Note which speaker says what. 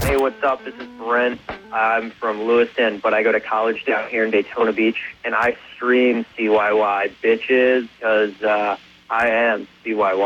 Speaker 1: Hey, what's up? This is Brent. I'm from Lewiston, but I go to college down here in Daytona Beach, and I stream CYY bitches because I am CYY.